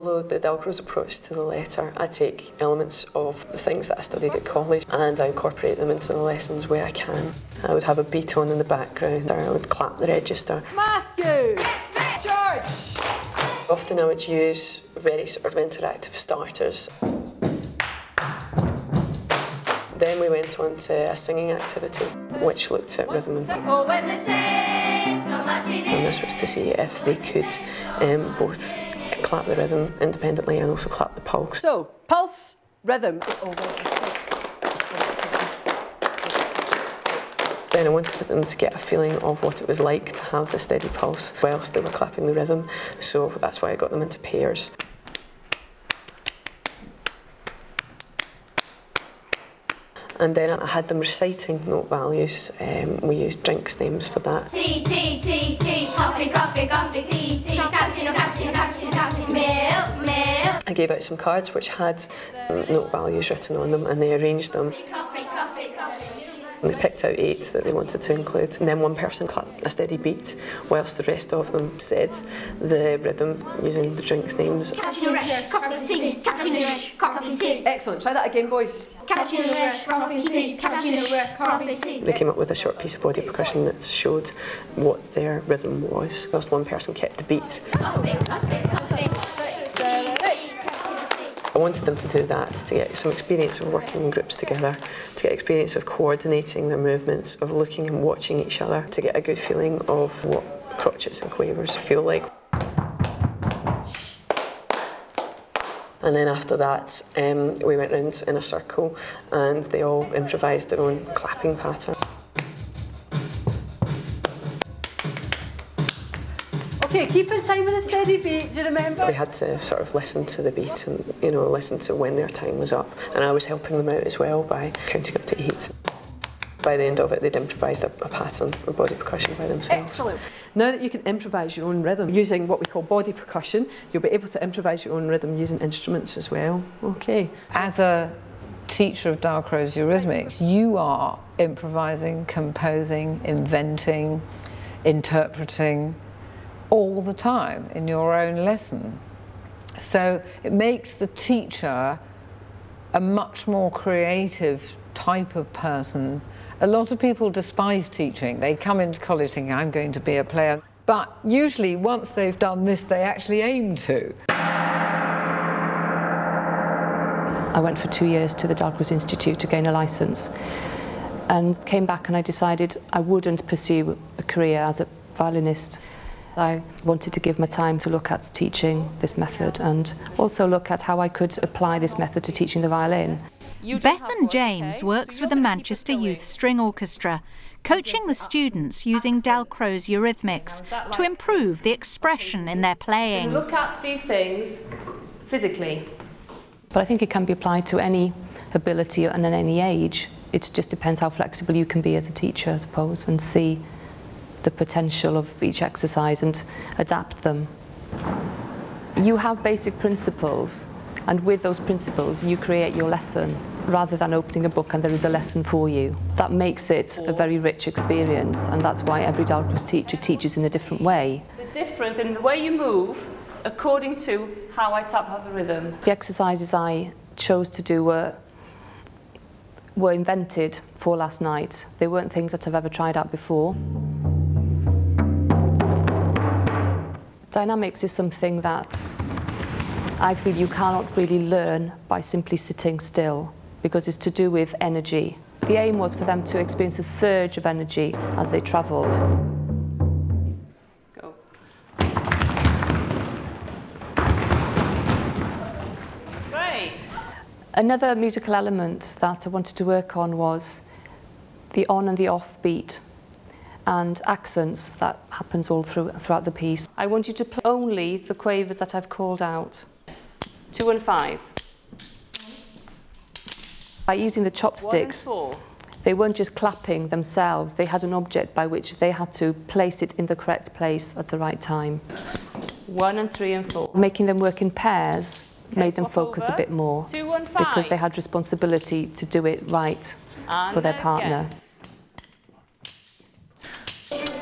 Although the Dalcroze approach to the letter, I take elements of the things that I studied at college and I incorporate them into the lessons where I can. I would have a beat on in the background, or I would clap the register. Matthew! George! Often I would use very sort of interactive starters. Then we went on to a singing activity, which looked at rhythm and this was to see if they could both clap the rhythm independently and also clap the pulse. So, pulse, rhythm. Then I wanted them to get a feeling of what it was like to have the steady pulse whilst they were clapping the rhythm, so that's why I got them into pairs. And then I had them reciting note values. We used drinks names for that. Tea, tea, tea, tea, coffee, coffee, coffee, tea, tea, cappuccino, cappuccino, cappuccino, cappuccino, milk, milk. I gave out some cards which had note values written on them and they arranged them. Coffee, coffee, coffee. And they picked out 8 that they wanted to include. And then one person clapped a steady beat whilst the rest of them said the rhythm using the drinks names. Cappuccino, coffee, tea, cappuccino, coffee, tea. Excellent, try that again, boys. Cappuccino, coffee, tea, cappuccino, coffee, tea. They came up with a short piece of body percussion that showed what their rhythm was, whilst one person kept the beat. Coffee, coffee, coffee. I wanted them to do that, to get some experience of working in groups together, to get experience of coordinating their movements, of looking and watching each other, to get a good feeling of what crotchets and quavers feel like. And then after that, we went round in a circle and they all improvised their own clapping pattern. Okay, keep in time with a steady beat, do you remember? They had to sort of listen to the beat and, you know, listen to when their time was up. And I was helping them out as well by counting up to 8. By the end of it, they'd improvised a pattern of body percussion by themselves. Excellent. Now that you can improvise your own rhythm using what we call body percussion, you'll be able to improvise your own rhythm using instruments as well. Okay. As a teacher of Dalcroze Eurythmics, you are improvising, composing, inventing, interpreting all the time in your own lesson. So it makes the teacher a much more creative type of person. A lot of people despise teaching. They come into college thinking, I'm going to be a player. But usually once they've done this, they actually aim to. I went for 2 years to the Dalcroze Institute to gain a licence and came back and I decided I wouldn't pursue a career as a violinist. I wanted to give my time to look at teaching this method and also look at how I could apply this method to teaching the violin. Bethan James works with the Manchester Youth String Orchestra, coaching the students using Dalcroze Eurythmics to improve the expression in their playing. Look at these things physically. But I think it can be applied to any ability and at any age. It just depends how flexible you can be as a teacher, I suppose, and see the potential of each exercise and adapt them. You have basic principles, and with those principles you create your lesson rather than opening a book and there is a lesson for you. That makes it a very rich experience, and that's why every Dalcroze teacher teaches in a different way. The difference in the way you move according to how I tap out the rhythm. The exercises I chose to do were invented for last night. They weren't things that I've ever tried out before. Dynamics is something that I feel you cannot really learn by simply sitting still, because it's to do with energy. The aim was for them to experience a surge of energy as they travelled. Go. Great. Another musical element that I wanted to work on was the on and the off beat, and accents that happens all throughout the piece. I want you to play only the quavers that I've called out. 2 and 5. By using the chopsticks, they weren't just clapping themselves, they had an object by which they had to place it in the correct place at the right time. 1 and 3 and 4. Making them work in pairs made them focus a bit more, 2 and 5. because they had responsibility to do it right And for their partner.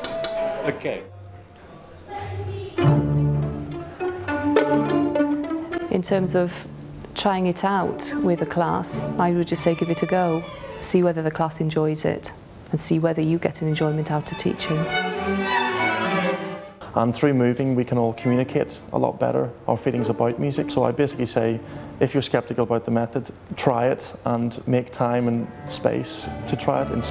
Okay. In terms of trying it out with a class, I would just say give it a go. See whether the class enjoys it and see whether you get an enjoyment out of teaching. And through moving, we can all communicate a lot better our feelings about music. So I basically say, if you're sceptical about the method, try it and make time and space to try it.